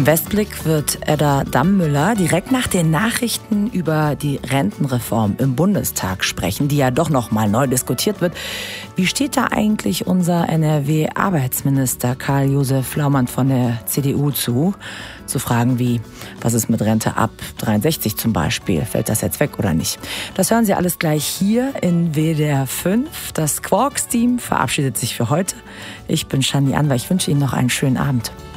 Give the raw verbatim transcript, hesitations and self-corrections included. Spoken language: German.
Im Westblick wird Edda Dammüller direkt nach den Nachrichten über die Rentenreform im Bundestag sprechen, die ja doch noch mal neu diskutiert wird. Wie steht da eigentlich unser N R W-Arbeitsminister Karl-Josef Laumann von der C D U zu? Zu Fragen wie, was ist mit Rente ab dreiundsechzig zum Beispiel? Fällt das jetzt weg oder nicht? Das hören Sie alles gleich hier in W D R fünf. Das Quarks-Team verabschiedet sich für heute. Ich bin Shani Anwar. Ich wünsche Ihnen noch einen schönen Abend.